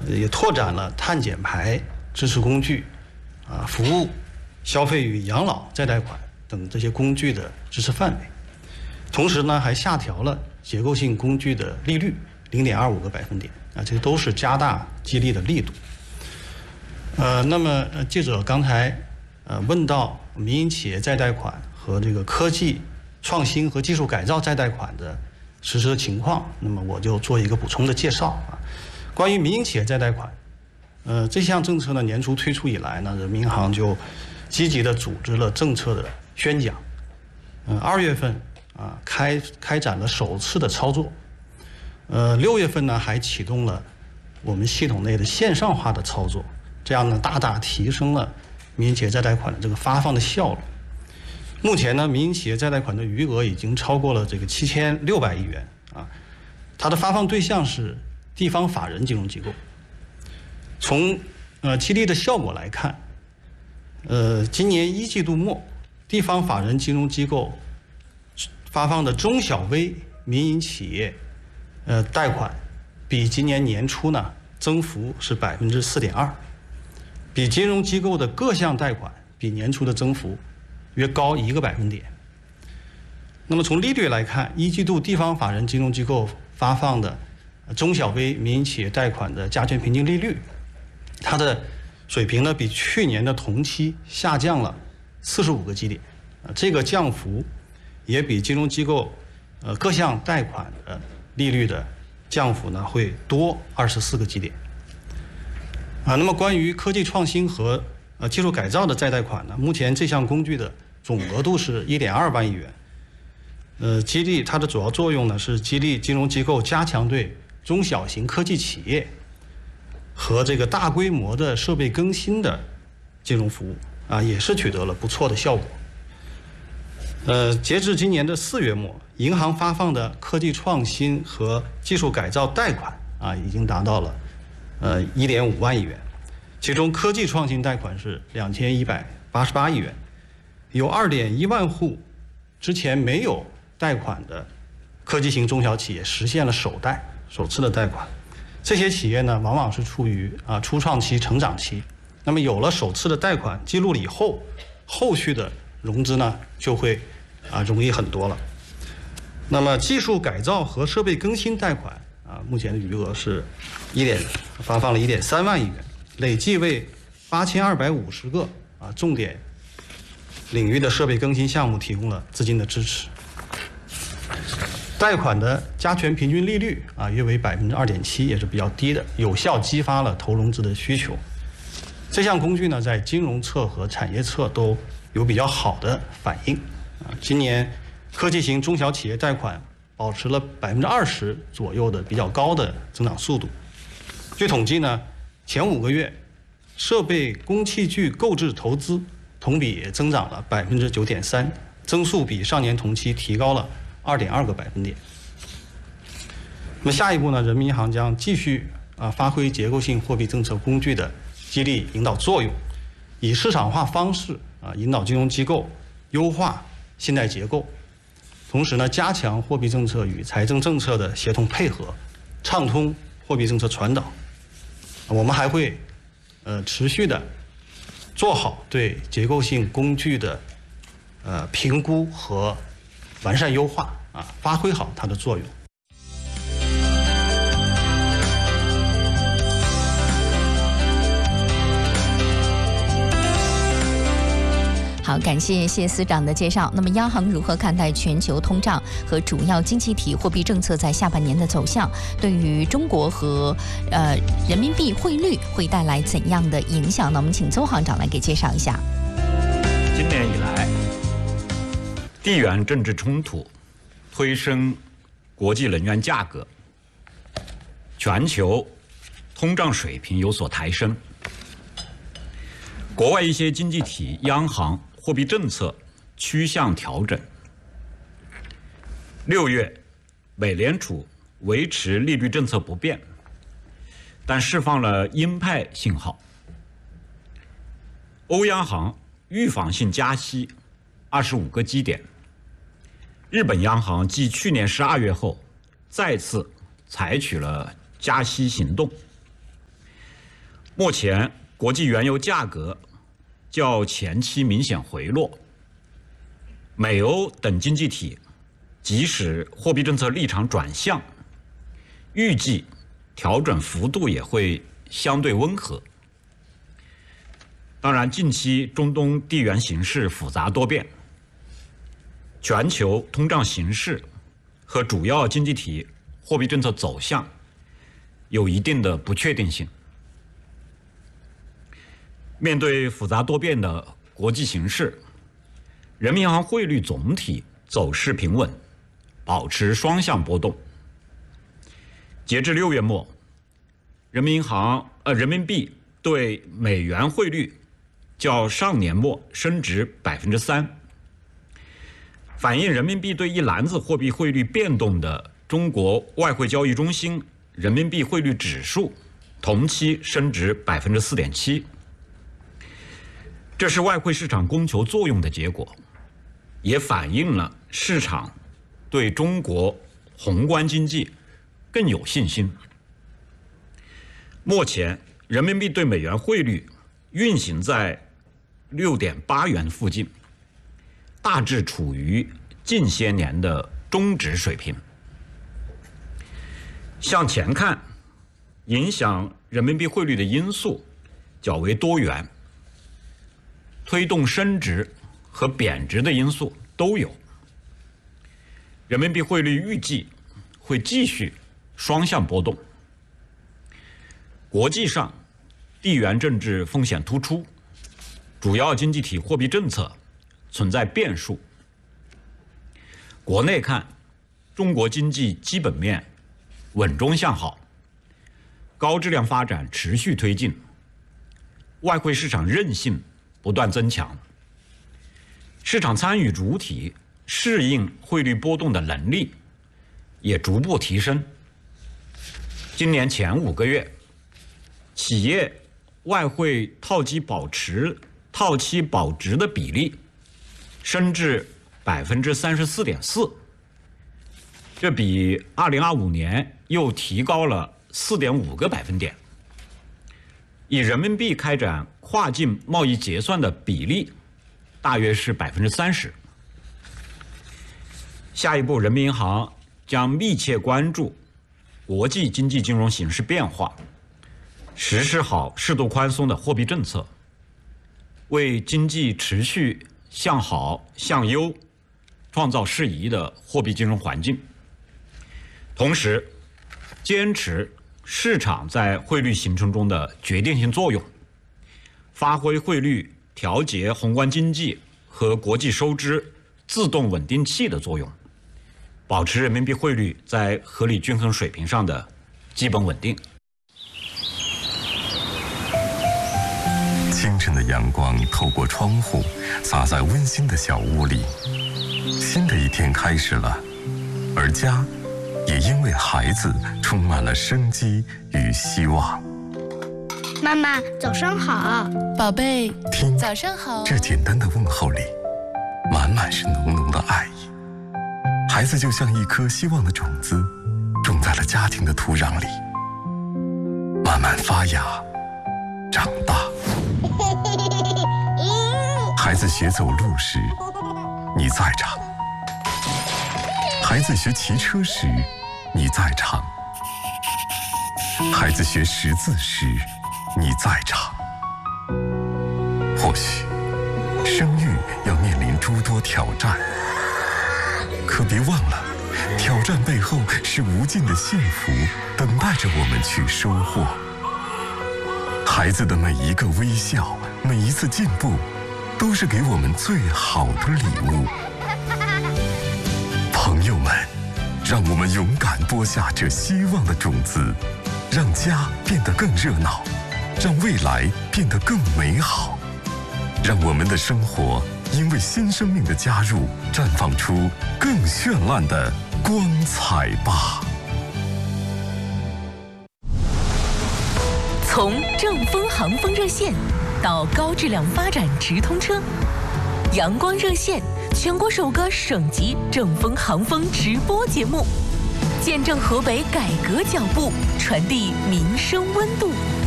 也拓展了碳减排支持工具、服务、消费与养老再贷款等这些工具的支持范围。同时呢，还下调了结构性工具的利率0.25个百分点这都是加大激励的力度。那么记者刚才问到民营企业再贷款和这个科技创新和技术改造再贷款的实施情况，那么我就做一个补充的介绍关于民营企业再贷款，这项政策呢年初推出以来呢，人民银行就积极的组织了政策的宣讲。2月份开展了首次的操作。6月份呢还启动了我们系统内的线上化的操作，这样呢大大提升了民营企业再贷款的这个发放的效率。目前呢，民营企业再贷款的余额已经超过了这个7600亿元它的发放对象是地方法人金融机构。从激励的效果来看，今年1季度末，地方法人金融机构发放的中小微民营企业贷款，比今年年初呢增幅是4.2%，比金融机构的各项贷款比年初的增幅约高1个百分点。那么从利率来看，1季度地方法人金融机构发放的中小微民营企业贷款的加权平均利率，它的水平呢比去年的同期下降了45个基点，这个降幅也比金融机构各项贷款的利率的降幅呢会多24个基点。那么关于科技创新和技术改造的再贷款呢，目前这项工具的总额度是1.2万亿元。激励它的主要作用呢是激励金融机构加强对中小型科技企业和这个大规模的设备更新的金融服务也是取得了不错的效果。截至今年的4月末，银行发放的科技创新和技术改造贷款已经达到了1.5万亿元，其中科技创新贷款是2188亿元，有2.1万户之前没有贷款的科技型中小企业实现了首次的贷款。这些企业呢往往是处于初创期、成长期，那么有了首次的贷款记录了以后，后续的融资呢就会容易很多了。那么技术改造和设备更新贷款目前的余额是发放了1.3万亿元，累计为8250个重点领域的设备更新项目提供了资金的支持。贷款的加权平均利率约为2.7%，也是比较低的，有效激发了投融资的需求。这项工具呢，在金融侧和产业侧都有比较好的反应。今年科技型中小企业贷款保持了20%左右的比较高的增长速度。据统计呢，前5个月设备工器具购置投资同比也增长了9.3%，增速比上年同期提高了2.2个百分点。那么下一步呢，人民银行将继续发挥结构性货币政策工具的激励引导作用，以市场化方式引导金融机构优化信贷结构，同时呢，加强货币政策与财政政策的协同配合，畅通货币政策传导。我们还会持续的做好对结构性工具的评估和完善优化发挥好它的作用。 好，感谢谢司长的介绍。那么，央行如何看待全球通胀和主要经济体货币政策在下半年的走向？对于中国和人民币汇率会带来怎样的影响呢？我们请邹行长来给介绍一下。 今年以来，地缘政治冲突推升国际能源价格，全球通胀水平有所抬升。国外一些经济体央行货币政策趋向调整。6月，美联储维持利率政策不变，但释放了鹰派信号。欧央行预防性加息25个基点。日本央行继去年12月后，再次采取了加息行动。 目前国际原油价格较前期明显回落，美欧等经济体即使货币政策立场转向，预计调整幅度也会相对温和。当然，近期中东地缘形势复杂多变，全球通胀形势和主要经济体货币政策走向有一定的不确定性。面对复杂多变的国际形势，人民银行汇率总体走势平稳，保持双向波动。截至6月末，人民币对美元汇率较上年末升值3%，反映人民币对一篮子货币汇率变动的中国外汇交易中心人民币汇率指数同期升值4.7%。这是外汇市场供求作用的结果，也反映了市场对中国宏观经济更有信心。目前，人民币对美元汇率运行在6.8元附近，大致处于近些年的中值水平。向前看，影响人民币汇率的因素较为多元，推动升值和贬值的因素都有。人民币汇率预计会继续双向波动。国际上，地缘政治风险突出，主要经济体货币政策存在变数。国内看，中国经济基本面稳中向好，高质量发展持续推进，外汇市场韧性不断增强，市场参与主体适应汇率波动的能力也逐步提升。今年前5个月，企业外汇套期保值的比例升至34.4%，这比2025年又提高了4.5个百分点。以人民币开展跨境贸易结算的比例大约是30%。下一步，人民银行将密切关注国际经济金融形势变化，实施好适度宽松的货币政策，为经济持续向好向优创造适宜的货币金融环境。同时，坚持市场在汇率形成中的决定性作用，发挥汇率调节宏观经济和国际收支自动稳定器的作用，保持人民币汇率在合理均衡水平上的基本稳定。 清晨的阳光透过窗户洒在温馨的小屋里，新的一天开始了，而家也因为孩子充满了生机与希望。 妈妈，早上好。 宝贝， 听， 早上好。 这简单的问候里，满满是浓浓的爱意。孩子就像一颗希望的种子，种在了家庭的土壤里，慢慢发芽，长大。孩子学走路时，你在场；孩子学骑车时，你在场；孩子学识字时，你在场。或许生育要面临诸多挑战，可别忘了，挑战背后是无尽的幸福等待着我们去收获。孩子的每一个微笑，每一次进步，都是给我们最好的礼物。朋友们，让我们勇敢播下这希望的种子，让家变得更热闹，让未来变得更美好，让我们的生活因为新生命的加入，绽放出更绚烂的光彩吧。 从正风航风热线到高质量发展直通车，阳光热线全国首个省级正风航风直播节目，见证河北改革脚步，传递民生温度。